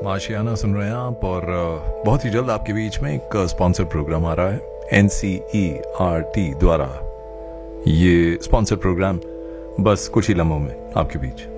माशियाना सुन रहे हैं आप और बहुत ही जल्द आपके बीच में एक स्पॉन्सर प्रोग्राम आ रहा है NCERT द्वारा। ये स्पॉन्सर प्रोग्राम बस कुछ ही लम्हों में आपके बीच।